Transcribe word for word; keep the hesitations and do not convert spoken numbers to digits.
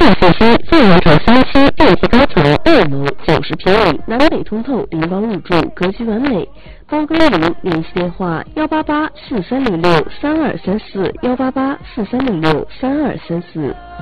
信息：凤阳城三期电梯高层二楼九十平米，南北通透，临房入住，格局完美。包更零，联系电话：幺八八四三零六三二三四，幺八八四三零六三二三四。